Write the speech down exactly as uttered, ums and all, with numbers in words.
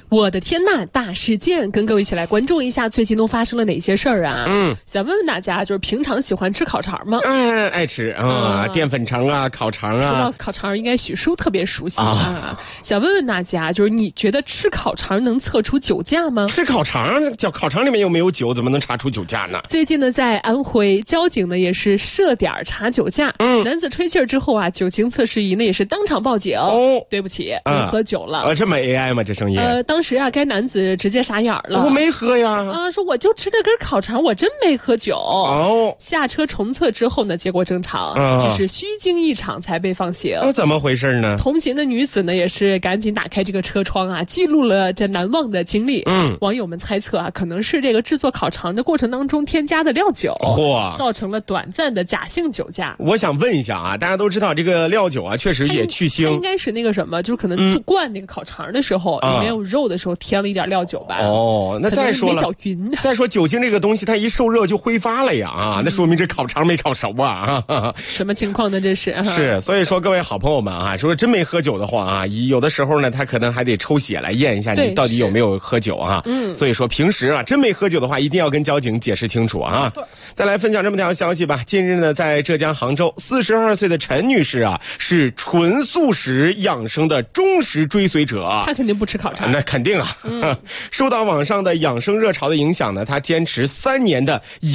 我的天呐，大事件，跟各位一起来关注一下最近都发生了哪些事儿啊？嗯，想问问大家，就是平常喜欢吃烤肠吗？ 嗯，爱吃啊、嗯，淀粉肠啊，烤肠啊。 说到烤肠，应该许叔特别熟悉啊。啊想问问大家，就是你觉得吃烤肠能测出酒驾吗？ 吃烤肠，叫烤肠里面又没有酒，怎么能查出酒驾呢？ 最近呢，在安徽交警呢也是设点查酒驾，嗯，男子吹气儿之后啊，酒精测试仪呢也是当场报警。哦，对不起，你、嗯、喝酒了。 啊，这么 A I 吗？这声音？ 呃，当时啊，该男子直接傻眼了。 我没喝呀。 啊，说我就吃了根烤肠，我真没喝酒。哦，下车重测之后呢，结果正常，啊、只是虚惊一场才被放行。 那、啊、怎么回事呢？ 同行的女子呢也是赶紧打开这个车窗啊，记录了这难忘的经历。嗯，网友们猜测啊，可能是这个制作烤肠的过程当中添加的料酒，嚯，造成了短暂的假性酒驾。 我想问一下啊，大家都知道这个料酒啊，确实也去腥， 应该是那个什么，就是可能做灌那个烤肠的时候，里面有肉的时候添了一点料酒吧。 哦，那再说了， 搅匀。 再说酒精这个东西，它一受热就挥发了呀啊，那说明这烤肠没烤熟啊。 什么情况呢？这是是，所以说各位好朋友们啊，说真没喝酒的话啊，有的时候呢，他可能还得抽血来验一下你到底有没有喝酒啊。嗯，所以说平时啊，真没喝酒的话，一定要跟交警解释清楚啊。再来分享这么条消息吧。近日呢，在浙江杭州，四十二岁的陈女士啊，是纯素食养生的忠实追随者。 她肯定不吃烤肠。 那肯定啊。嗯、受到网上的养生热潮的影响呢，她坚持三年的